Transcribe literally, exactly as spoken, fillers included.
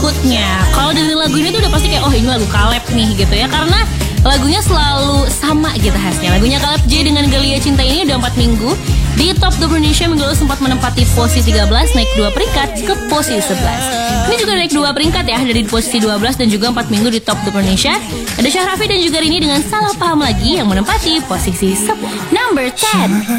berikutnya. Kalau dengerin lagu ini tuh udah pasti kayak oh ini lagu Caleb nih gitu ya, karena lagunya selalu sama gitu khasnya. Lagunya Caleb J dengan Galia Cinta ini udah empat minggu di Top dua puluh Indonesia. Minggu lalu sempat menempati posisi tiga belas, naik dua peringkat ke posisi sebelas. Ini juga naik dua peringkat ya, dari posisi dua belas dan juga empat minggu di Top dua puluh Indonesia. Ada Syahrafi dan juga Rini dengan Salah Paham Lagi yang menempati posisi sepuluh. Number sepuluh.